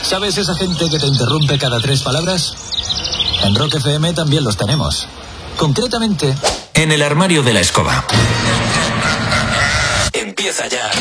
¿Sabes esa gente que te interrumpe cada 3 palabras? En Rock FM también los tenemos. Concretamente, en el armario de la escoba. Empieza ya.